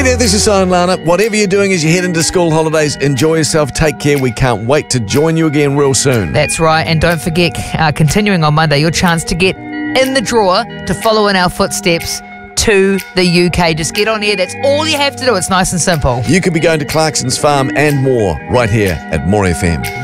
Hey there, this is Simon Lana. Whatever you're doing as you head into school holidays, enjoy yourself, take care. We can't wait to join you again real soon. That's right, and don't forget, continuing on Monday, your chance to get in the draw to follow in our footsteps to the UK. Just get on here. That's all you have to do. It's nice and simple. You could be going to Clarkson's Farm and more right here at More FM.